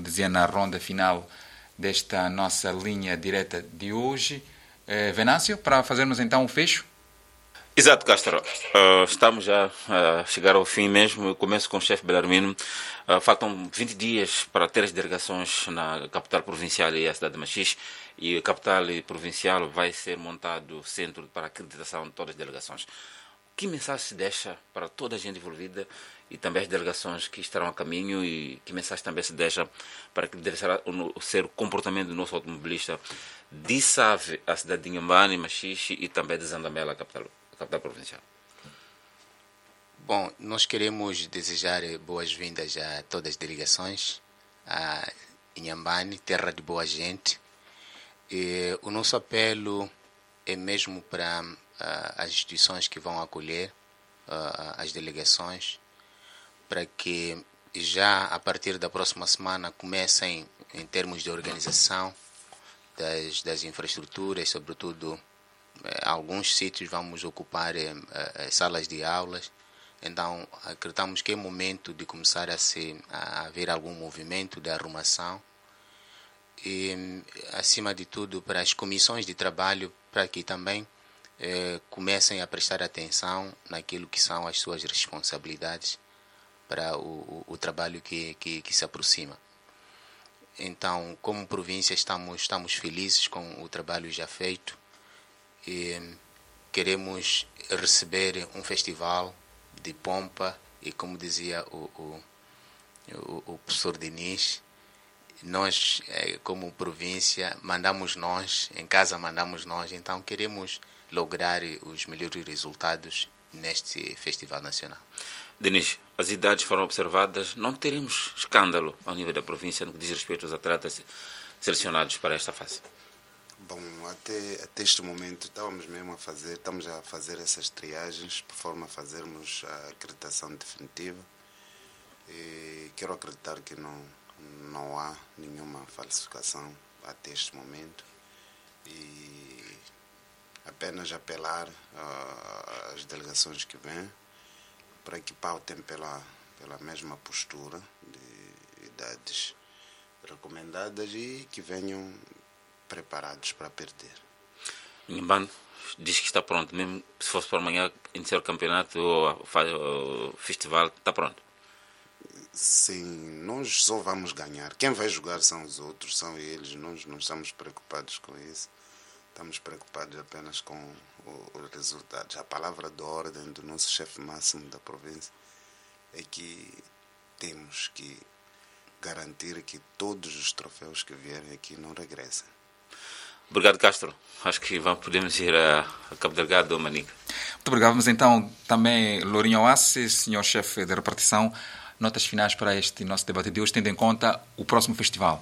dizia na ronda final desta nossa linha direta de hoje. Venâncio, para fazermos então o fecho. Exato, Castro. Estamos já a chegar ao fim mesmo. Eu começo com o chefe Belarmino. Faltam 20 dias para ter as delegações na capital provincial e a cidade de Machixe. E a capital provincial vai ser montado centro para a acreditação de todas as delegações. Que mensagem se deixa para toda a gente envolvida e também as delegações que estarão a caminho, e que mensagem também se deixa para que deve ser o comportamento do nosso automobilista de Save, a cidade de Inhambane, Machixe, e também de Zandamela, a capital provincial? Bom, nós queremos desejar boas-vindas a todas as delegações, a Inhambane, terra de boa gente. E o nosso apelo é mesmo para as instituições que vão acolher as delegações, para que já a partir da próxima semana comecem, em termos de organização das infraestruturas, sobretudo alguns sítios vamos ocupar salas de aulas. Então acreditamos que é momento de começar a haver algum movimento de arrumação e, acima de tudo, para as comissões de trabalho, para que também comecem a prestar atenção naquilo que são as suas responsabilidades para o trabalho que se aproxima. Então, como província, estamos felizes com o trabalho já feito e queremos receber um festival de pompa e, como dizia o professor Diniz, nós, como província, mandamos nós, em casa mandamos nós, então queremos lograr os melhores resultados neste Festival Nacional. Diniz, as idades foram observadas, não teremos escândalo ao nível da província no que diz respeito aos atletas selecionados para esta fase? Bom, até este momento estamos a fazer essas triagens por forma a fazermos a acreditação definitiva e quero acreditar que não há nenhuma falsificação até este momento e apenas apelar às delegações que vêm para que pautem pela mesma postura de idades recomendadas e que venham preparados para perder. Inhambane diz que está pronto, mesmo se fosse para amanhã iniciar o campeonato ou o festival, está pronto? Sim, nós só vamos ganhar. Quem vai jogar são os outros, são eles. Nós não estamos preocupados com isso. Estamos preocupados apenas com os resultados. A palavra de ordem do nosso chefe máximo da província é que temos que garantir que todos os troféus que vierem aqui não regressem. Obrigado, Castro. Acho que podemos ir a Cabo Delgado ou Manica. Muito obrigado. Vamos então também, Lourinho Oace, senhor chefe de repartição, notas finais para este nosso debate de hoje, tendo em conta o próximo festival.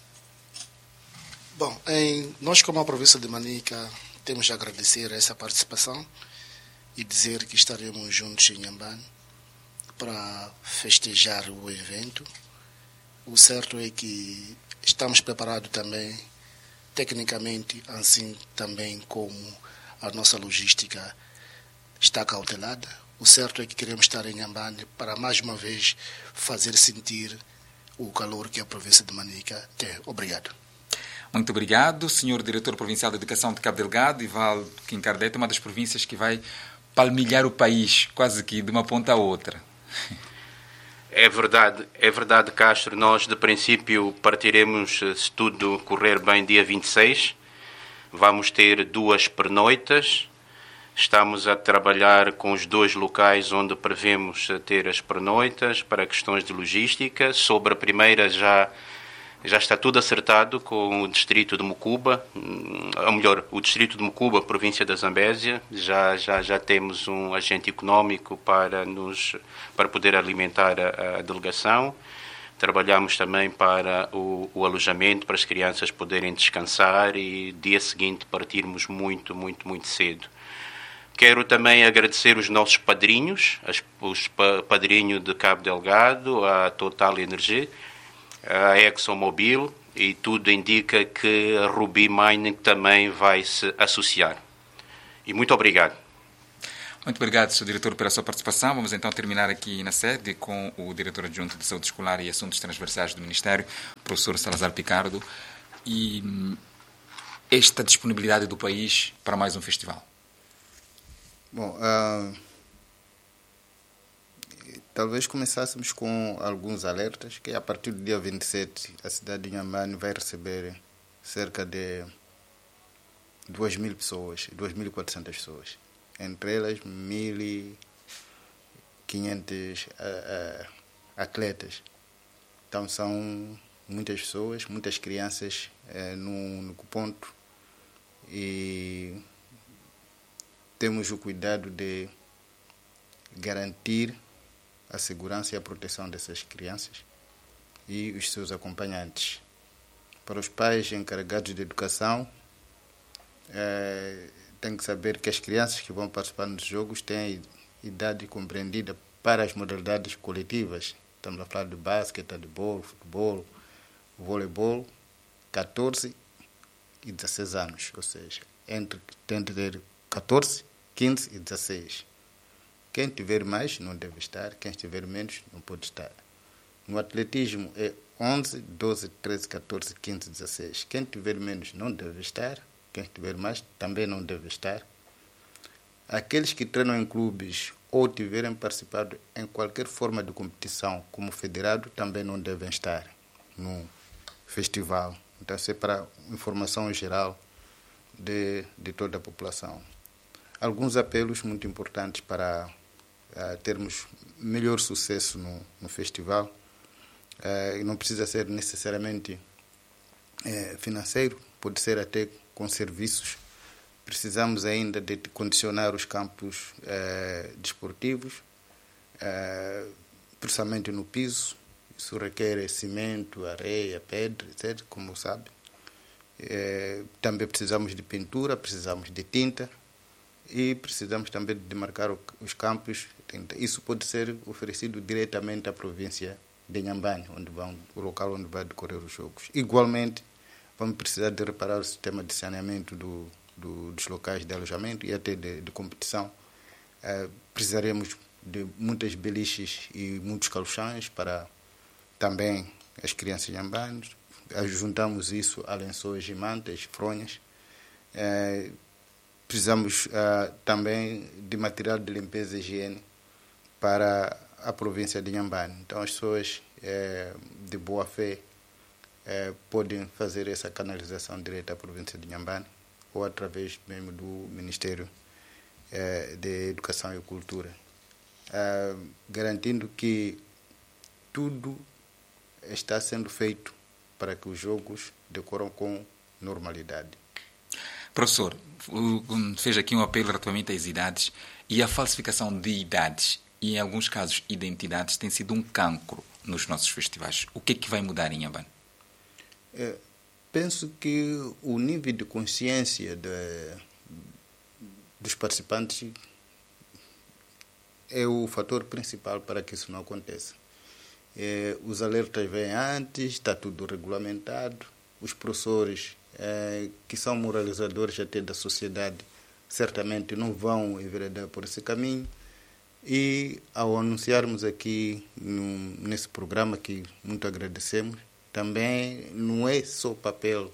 Bom, nós como a província de Manica temos de agradecer essa participação e dizer que estaremos juntos em Inhambane para festejar o evento. O certo é que estamos preparados também, tecnicamente, assim também como a nossa logística está cautelada. O certo é que queremos estar em Inhambane para mais uma vez fazer sentir o calor que a província de Manica tem. Obrigado. Muito obrigado, senhor diretor provincial de Educação de Cabo Delgado, Ivaldo Quincardete, uma das províncias que vai palmilhar o país, quase que de uma ponta a outra. É verdade, Castro. Nós, de princípio, partiremos, se tudo correr bem, dia 26. Vamos ter 2 pernoitas. Estamos a trabalhar com os 2 locais onde prevemos ter as pernoitas para questões de logística. Sobre a primeira já está tudo acertado com o distrito de Mucuba, ou melhor, o distrito de Mucuba, província da Zambésia. Já temos um agente económico para poder alimentar a delegação. Trabalhamos também para o alojamento, para as crianças poderem descansar e dia seguinte partirmos muito cedo. Quero também agradecer os nossos padrinhos, os padrinhos de Cabo Delgado, a Total Energia, a ExxonMobil, e tudo indica que a Ruby Mining também vai se associar. E muito obrigado. Muito obrigado, Sr. Diretor, pela sua participação. Vamos então terminar aqui na sede com o Diretor Adjunto de Saúde Escolar e Assuntos Transversais do Ministério, o professor Salazar Picardo, e esta disponibilidade do país para mais um festival. Bom, talvez começássemos com alguns alertas, que a partir do dia 27 a cidade de Inhambane vai receber cerca de 2.000 pessoas, 2.400 pessoas. Entre elas, 1.500 atletas. Então, são muitas pessoas, muitas crianças no ponto. E temos o cuidado de garantir a segurança e a proteção dessas crianças e os seus acompanhantes. Para os pais encarregados de educação, tem que saber que as crianças que vão participar dos jogos têm idade compreendida para as modalidades coletivas. Estamos a falar de basquete, handebol, futebol, voleibol, 14 e 16 anos, ou seja, tem de ter 14, 15 e 16. Quem tiver mais não deve estar, quem tiver menos não pode estar. No atletismo é 11, 12, 13, 14, 15, 16. Quem tiver menos não deve estar, quem tiver mais também não deve estar. Aqueles que treinam em clubes ou tiverem participado em qualquer forma de competição como federado também não devem estar no festival. Então, isso é para informação geral de toda a população. Alguns apelos muito importantes para termos melhor sucesso no festival. Não precisa ser necessariamente financeiro, pode ser até com serviços. Precisamos ainda de condicionar os campos desportivos, principalmente no piso. Isso requer cimento, areia, pedra, etc., como sabe. Também precisamos de pintura, precisamos de tinta e precisamos também de marcar os campos. Isso pode ser oferecido diretamente à província de Inhambane, o local onde vai decorrer os jogos. Igualmente, vamos precisar de reparar o sistema de saneamento dos locais de alojamento e até de competição. Precisaremos de muitas beliches e muitos calções para também as crianças inhambanas. Juntamos isso a lençóis e mantas, fronhas. Precisamos também de material de limpeza e higiene para a província de Inhambane. Então, as pessoas de boa fé podem fazer essa canalização direta à província de Inhambane ou através mesmo do Ministério de Educação e Cultura, garantindo que tudo está sendo feito para que os jogos decorram com normalidade. Professor, fez aqui um apelo relativamente às idades e a falsificação de idades e, em alguns casos, identidades tem sido um cancro nos nossos festivais. O que é que vai mudar em Inhambane? Penso que o nível de consciência dos participantes é o fator principal para que isso não aconteça. Os alertas vêm antes, está tudo regulamentado. Os professores, que são moralizadores até da sociedade, certamente não vão enveredar por esse caminho. E ao anunciarmos aqui nesse programa, que muito agradecemos, também não é só o papel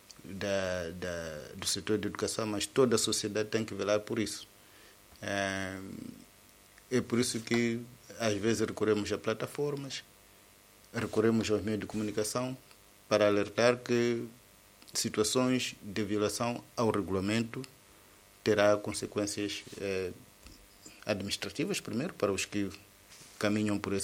do setor de educação, mas toda a sociedade tem que velar por isso. É por isso que às vezes recorremos a plataformas, recorremos aos meios de comunicação para alertar que situações de violação ao regulamento terá consequências administrativas, primeiro, para os que caminham por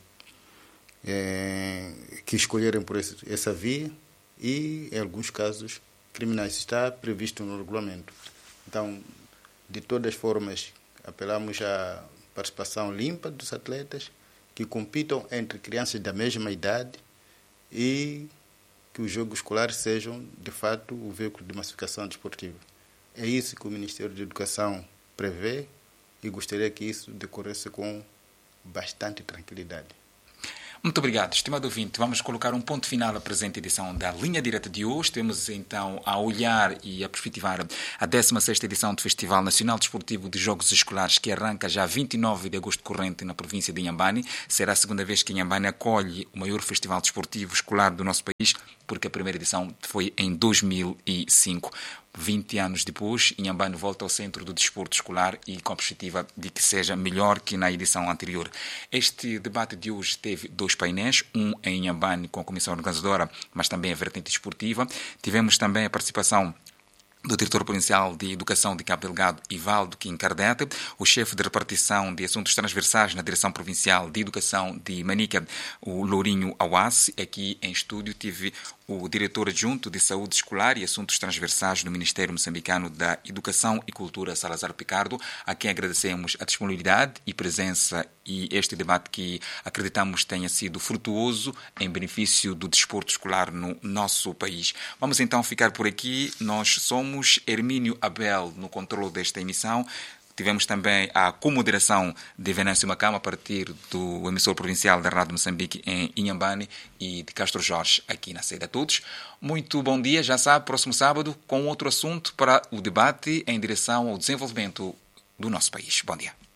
que escolherem por essa via, e, em alguns casos, criminais. Está previsto no regulamento. Então, de todas as formas, apelamos à participação limpa dos atletas, que compitam entre crianças da mesma idade e que os jogos escolares sejam, de fato, o veículo de massificação desportiva. É isso que o Ministério da Educação prevê e gostaria que isso decorresse com bastante tranquilidade. Muito obrigado, estimado ouvinte. Vamos colocar um ponto final à presente edição da Linha Direta de hoje. Temos então a olhar e a perspectivar a 16ª edição do Festival Nacional Desportivo de Jogos Escolares, que arranca já 29 de agosto corrente na província de Inhambane. Será a segunda vez que Inhambane acolhe o maior festival desportivo escolar do nosso país, porque a primeira edição foi em 2005. 20 anos depois, Inhambane volta ao centro do desporto escolar e com a perspectiva de que seja melhor que na edição anterior. Este debate de hoje teve 2 painéis, um em Inhambane com a comissão organizadora, mas também a vertente desportiva. Tivemos também a participação do diretor provincial de Educação de Cabo Delgado, Ivaldo Kim Cardete, o chefe de repartição de assuntos transversais na Direção Provincial de Educação de Manica, o Lourinho Awassi. Aqui em estúdio tive o diretor adjunto de Saúde Escolar e Assuntos Transversais do Ministério Moçambicano da Educação e Cultura, Salazar Picardo, a quem agradecemos a disponibilidade e presença e este debate que acreditamos tenha sido frutuoso em benefício do desporto escolar no nosso país. Vamos então ficar por aqui. Nós somos Hermínio Abel no controle desta emissão. Tivemos também a comoderação de Venâncio Macama a partir do emissor provincial da Rádio Moçambique em Inhambane e de Castro Jorge aqui na sede a todos. Muito bom dia, já sabe, próximo sábado com outro assunto para o debate em direção ao desenvolvimento do nosso país. Bom dia.